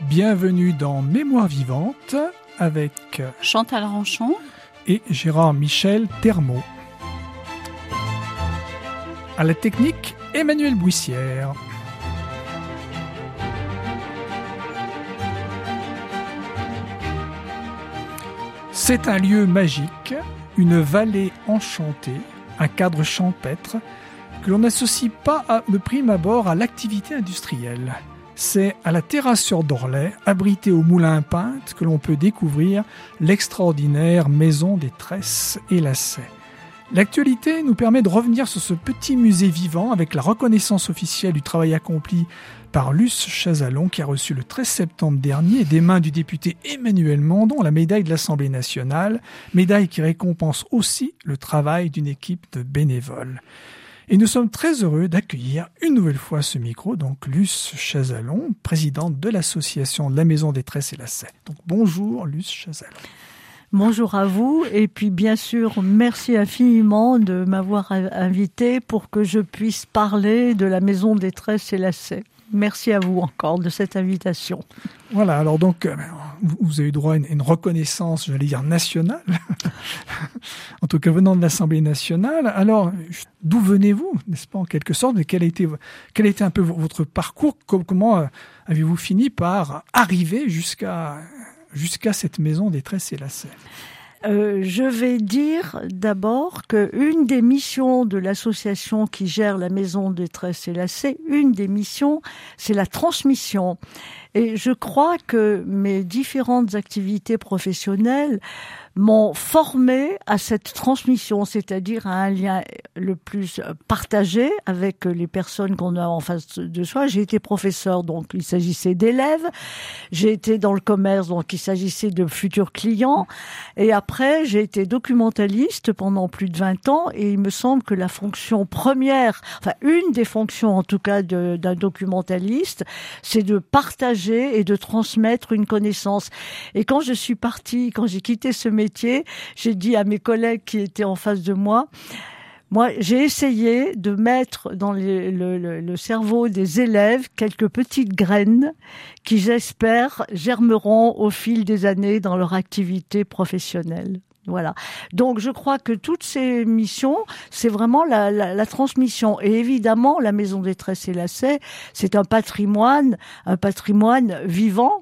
Bienvenue dans Mémoire vivante avec Chantal Ranchon et Gérard Michel Termeau. À la technique, Emmanuel Bouissière. C'est un lieu magique, une vallée enchantée, un cadre champêtre que l'on n'associe pas de prime abord à l'activité industrielle. C'est à la terrasse sur Dorlay, abritée au moulin Pinte, que l'on peut découvrir l'extraordinaire maison des tresses et lacets. L'actualité nous permet de revenir sur ce petit musée vivant avec la reconnaissance officielle du travail accompli par Luce Chazalon, qui a reçu le 13 septembre dernier des mains du député Emmanuel Mandon la médaille de l'Assemblée nationale, médaille qui récompense aussi le travail d'une équipe de bénévoles. Et nous sommes très heureux d'accueillir une nouvelle fois à ce micro, donc Luce Chazalon, présidente de l'association de la Maison des Tresses et Lacets. Donc bonjour Luce Chazalon. Bonjour à vous, et puis bien sûr, merci infiniment de m'avoir invité pour que je puisse parler de la Maison des Tresses et Lacets. Merci à vous encore de cette invitation. Voilà, alors donc, vous avez eu droit à une reconnaissance, j'allais dire nationale, en tout cas venant de l'Assemblée nationale. Alors, d'où venez-vous, n'est-ce pas, en quelque sorte, et quel a été un peu votre parcours, comment avez-vous fini par arriver jusqu'à cette Maison des Tresses et Lacets? Je vais dire d'abord qu'une des missions de l'association qui gère la Maison des Tresses et Lacets, une des missions, c'est la transmission. Et je crois que mes différentes activités professionnelles m'ont formé à cette transmission, c'est-à-dire à un lien le plus partagé avec les personnes qu'on a en face de soi. J'ai été professeur, donc il s'agissait d'élèves. J'ai été dans le commerce, donc il s'agissait de futurs clients. Et après, j'ai été documentaliste pendant plus de 20 ans. Et il me semble que la fonction première, enfin une des fonctions en tout cas d'un documentaliste, c'est de partager et de transmettre une connaissance. Et quand j'ai quitté ce métier, j'ai dit à mes collègues qui étaient en face de moi, j'ai essayé de mettre dans le cerveau des élèves quelques petites graines qui, j'espère, germeront au fil des années dans leur activité professionnelle. Voilà. Donc, je crois que toutes ces missions, c'est vraiment la transmission. Et évidemment, la Maison des Tresses et Lacets, c'est un patrimoine vivant,